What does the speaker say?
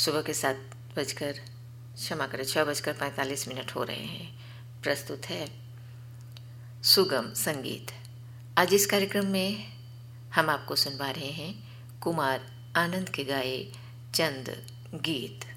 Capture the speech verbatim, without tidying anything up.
सुबह के सात बजकर क्षमा करें छः बजकर पैंतालीस मिनट हो रहे हैं। प्रस्तुत है सुगम संगीत। आज इस कार्यक्रम में हम आपको सुनवा रहे हैं कुमार आनंद के गाए चंद गीत।